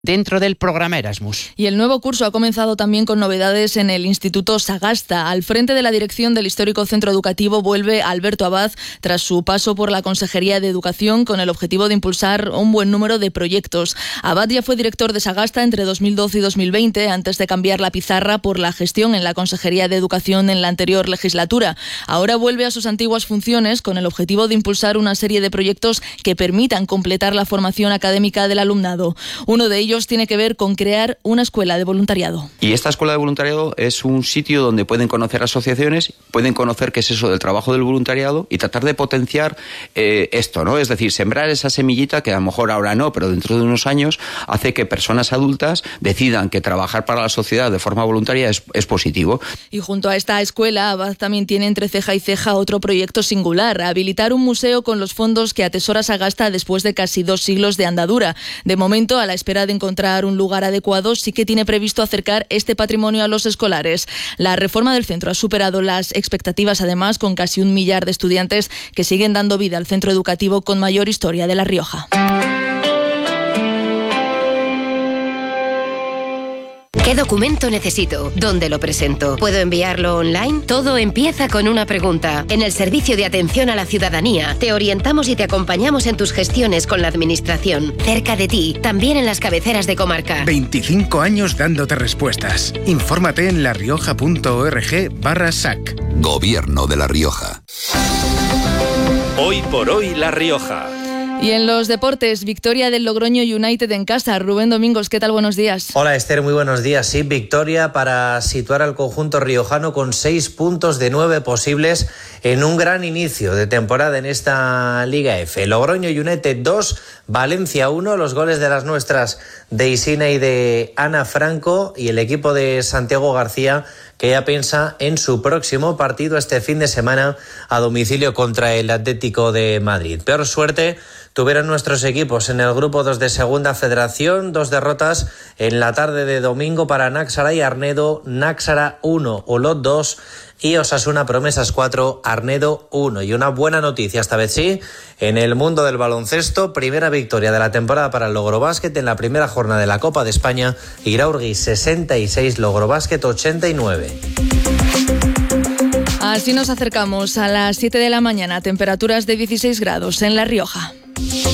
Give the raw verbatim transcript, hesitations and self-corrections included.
dentro del programa Erasmus. Y el nuevo curso ha comenzado también con novedades en el Instituto Sagasta. Al frente de la dirección del histórico centro educativo vuelve Alberto Abad tras su paso por la Consejería de Educación con el objetivo de impulsar un buen número de proyectos. Abad ya fue director de Sagasta entre dos mil doce y dos mil veinte antes de cambiar la pizarra por la gestión en la Consejería de Educación en la anterior legislatura. Ahora vuelve a sus antiguas funciones con el objetivo de impulsar una serie de proyectos que permitan completar la formación académica del alumnado. Uno de ellos tiene que ver con crear una escuela de voluntariado. Y esta escuela de voluntariado es un sitio donde pueden conocer asociaciones, pueden conocer qué es eso del trabajo del voluntariado y tratar de potenciar eh, esto, ¿no? Es decir, sembrar esa semillita que a lo mejor ahora no, pero dentro de unos años hace que personas adultas decidan que trabajar para la sociedad de forma voluntaria es, es positivo. Y junto a esta escuela, Abad también tiene entre ceja y ceja otro proyecto singular: habilitar un museo con los fondos que atesora Sagasta después de casi dos siglos de andadura. De momento, a la espera de encontrar un lugar adecuado, sí que tiene previsto acercar este patrimonio a los escolares. La reforma del centro ha superado las expectativas, además, con casi un millar de estudiantes que siguen dando vida al centro educativo con mayor historia de La Rioja. ¿Qué documento necesito? ¿Dónde lo presento? ¿Puedo enviarlo online? Todo empieza con una pregunta. En el Servicio de Atención a la Ciudadanía te orientamos y te acompañamos en tus gestiones con la Administración. Cerca de ti, también en las cabeceras de comarca. veinticinco años dándote respuestas. Infórmate en larioja.org barra S A C. Gobierno de La Rioja. Hoy por hoy La Rioja. Y en los deportes, victoria del Logroño United en casa. Rubén Domingos, ¿qué tal? Buenos días. Hola Esther, muy buenos días. Sí, victoria para situar al conjunto riojano con seis puntos de nueve posibles en un gran inicio de temporada en esta Liga F. Logroño United dos, Valencia uno, los goles de las nuestras de Isina y de Ana Franco, y el equipo de Santiago García, que ya piensa en su próximo partido este fin de semana a domicilio contra el Atlético de Madrid. Peor suerte tuvieron nuestros equipos en el grupo dos de Segunda Federación, dos derrotas en la tarde de domingo para Náxara y Arnedo, Náxara uno, Olot dos y Osasuna Promesas cuatro, Arnedo uno. Y una buena noticia, esta vez sí, en el mundo del baloncesto, primera victoria de la temporada para el Logrobásquet en la primera jornada de la Copa de España, Iraurgi sesenta y seis, Logrobásquet ochenta y nueve. Así nos acercamos a las siete de la mañana, temperaturas de dieciséis grados en La Rioja.